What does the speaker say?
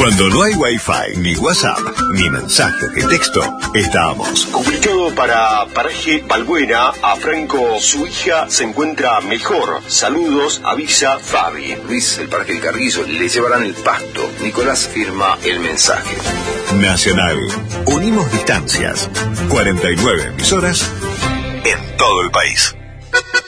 Cuando no hay Wi-Fi, ni WhatsApp, ni mensajes de texto, estamos. Ubicado para Paraje Balbuena, a Franco, su hija se encuentra mejor. Saludos, avisa Fabi. Luis, el Parque del Carrizo, le llevarán el pasto. Nicolás firma el mensaje. Nacional. Unimos distancias. 49 emisoras en todo el país.